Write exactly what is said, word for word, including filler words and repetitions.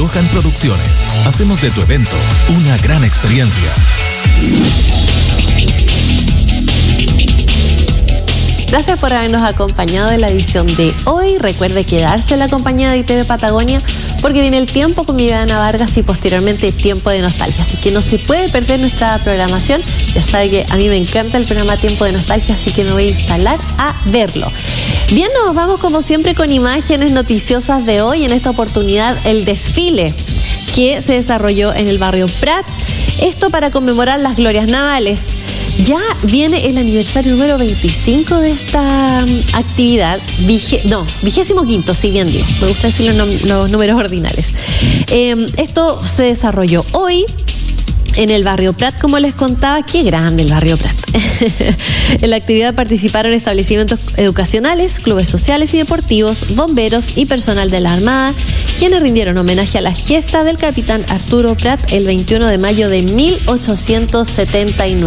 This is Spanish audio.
Lohan Producciones. Hacemos de tu evento una gran experiencia. Gracias por habernos acompañado en la edición de hoy. Recuerde quedarse en la compañía de I T V Patagonia porque viene el tiempo con Viviana Vargas y posteriormente Tiempo de Nostalgia. Así que no se puede perder nuestra programación. Ya sabe que a mí me encanta el programa Tiempo de Nostalgia, así que me voy a instalar a verlo. Bien, nos vamos como siempre con imágenes noticiosas de hoy. En esta oportunidad el desfile que se desarrolló en el barrio Prat. Esto para conmemorar las glorias navales. Ya viene el aniversario número veinticinco de esta um, actividad, vige, no, vigésimo quinto, si bien digo, me gusta decir los, los números ordinales. Eh, esto se desarrolló hoy en el barrio Prat, como les contaba. Qué grande el barrio Prat. En la actividad participaron establecimientos educacionales, clubes sociales y deportivos, bomberos y personal de la Armada, quienes rindieron homenaje a la gesta del capitán Arturo Prat el veintiuno de mayo de mil ochocientos setenta y nueve.